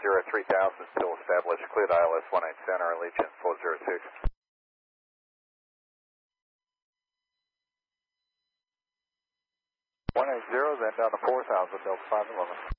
Sierra 3000 still established. Cleared ILS 18 center, Allegiant 406. 180, then down to 4000, Delta 511.